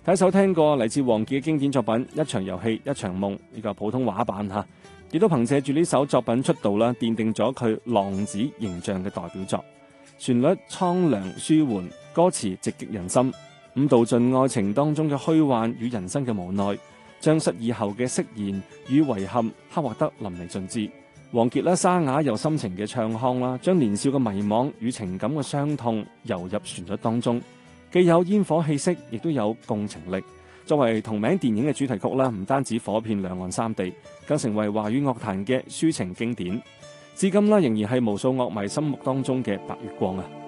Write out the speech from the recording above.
第一首聽過嚟自王傑嘅經典作品《一場遊戲一場夢》，呢個普通話版嚇，亦都憑藉住呢首作品出道啦，奠定咗佢浪子形象嘅代表作。旋律蒼涼舒緩，歌詞直擊人心，咁道盡愛情當中嘅虛幻與人生嘅無奈，將失意後嘅釋然與遺憾刻畫得淋漓盡致。王傑啦沙啞又深情嘅唱腔啦，將年少嘅迷惘與情感嘅傷痛游入旋律當中，既有煙火氣息，亦都有共情力。作為同名電影嘅主題曲啦，唔單止火遍兩岸三地，更成為華語樂壇嘅抒情經典。至今啦，仍然係無數樂迷心目當中嘅白月光啊！